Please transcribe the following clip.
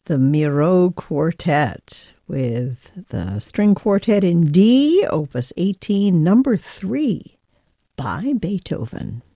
the Miro Quartet with the String Quartet in D, Opus 18, number 3, by Beethoven.